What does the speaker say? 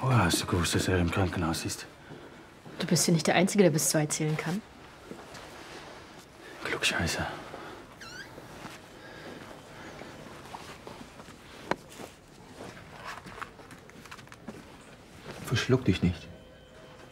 Woher hast du gewusst, dass er im Krankenhaus ist? Du bist ja nicht der Einzige, der bis 2 zählen kann. Klugscheißer. Verschluck dich nicht.